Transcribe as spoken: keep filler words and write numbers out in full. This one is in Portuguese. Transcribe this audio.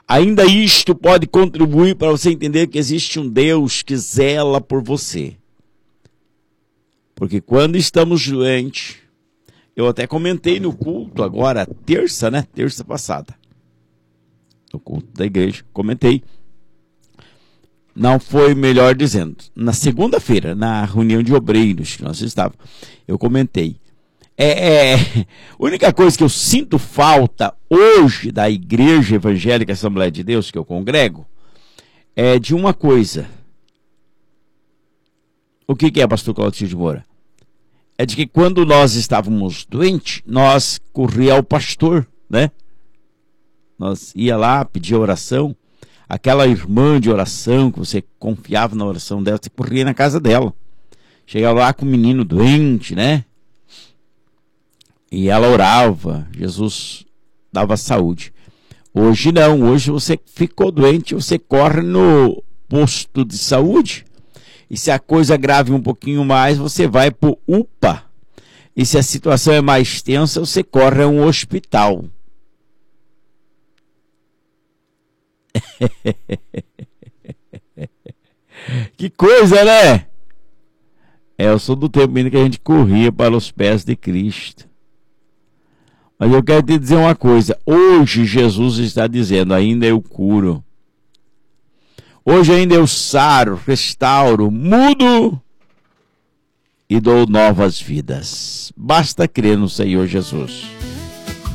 Ainda isto pode contribuir para você entender que existe um Deus que zela por você. Porque quando estamos doentes, eu até comentei no culto agora, terça, né? Terça passada. No culto da igreja, comentei. Não foi melhor dizendo. Na segunda-feira, na reunião de obreiros que nós estávamos, eu comentei. É, é, a única coisa que eu sinto falta hoje da Igreja Evangélica Assembleia de Deus, que eu congrego, é de uma coisa. O que, que é, pastor Claudio de Moura? É de que quando nós estávamos doentes, nós corria ao pastor, né? Nós ia lá, pedia oração. Aquela irmã de oração, que você confiava na oração dela, você corria na casa dela. Chegava lá com o menino doente, né? E ela orava, Jesus dava saúde. Hoje não, hoje você ficou doente, você corre no posto de saúde. E se a coisa grave um pouquinho mais, você vai para o U P A. E se a situação é mais tensa, você corre a um hospital. Que coisa, né? É, eu sou do tempo ainda que a gente corria para os pés de Cristo. Mas eu quero te dizer uma coisa. Hoje Jesus está dizendo, ainda eu curo. Hoje ainda eu saro, restauro, mudo e dou novas vidas. Basta crer no Senhor Jesus.